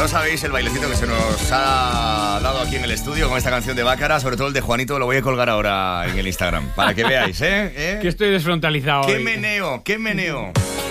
no sabéis el bailecito que se nos ha dado aquí en el estudio con esta canción de Bácara, sobre todo el de Juanito, lo voy a colgar ahora en el Instagram, para que veáis, ¿eh? Que estoy desfrontalizado ¡Qué hoy. meneo, qué meneo!